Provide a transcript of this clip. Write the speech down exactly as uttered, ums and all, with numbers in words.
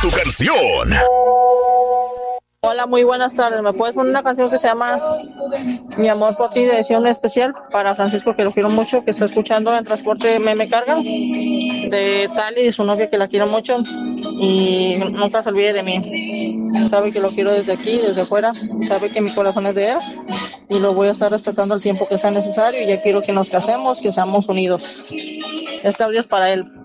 tu canción. Hola, muy buenas tardes. ¿Me puedes poner una canción que se llama Mi amor por ti, de edición especial para Francisco, que lo quiero mucho, que está escuchando en transporte Me Me Carga, de Tali y su novia, que la quiero mucho y nunca se olvide de mí? Sabe que lo quiero desde aquí, desde fuera, sabe que mi corazón es de él y lo voy a estar respetando el tiempo que sea necesario, y ya quiero que nos casemos, que seamos unidos. Este audio es para él.